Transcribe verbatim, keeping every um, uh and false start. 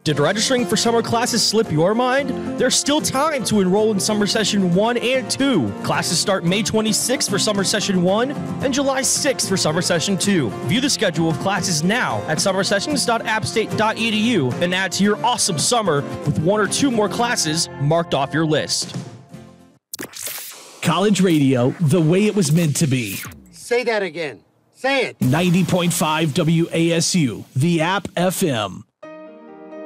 Did registering for summer classes slip your mind? There's still time to enroll in summer session one and two. Classes start May twenty-sixth for summer session one and July sixth for summer session two. View the schedule of classes now at summer sessions dot app state dot e d u and add to your awesome summer with one or two more classes marked off your list. College radio, the way it was meant to be. Say that again. Say it. ninety point five W A S U, the App F M.